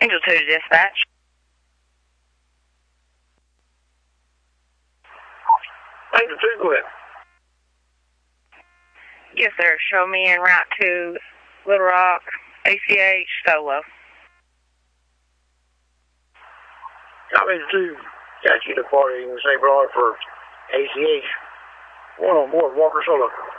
Angel 2 to dispatch. Angel 2, go ahead. Yes, sir. Show me en route to Little Rock, ACH, Solo. Angel 2, got you departing St. Bernard for ACH. One on board, Walker Solo.